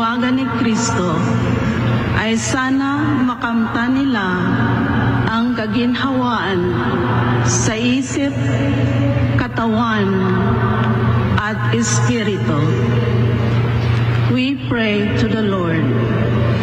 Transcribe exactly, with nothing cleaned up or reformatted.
panawagan ni Kristo ay sana makamtan nila ang kaginhawaan sa isip, katawan, at espiritu. We pray to the Lord.